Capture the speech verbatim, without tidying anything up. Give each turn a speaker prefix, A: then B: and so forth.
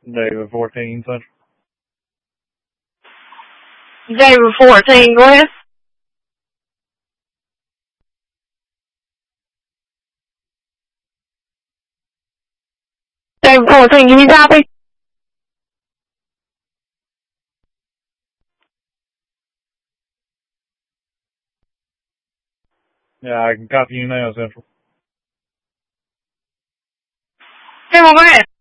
A: David fourteen Central.
B: David fourteen, go ahead. David fourteen, can you copy?
A: Yeah, I can copy you now, Central.
B: Come on, go ahead.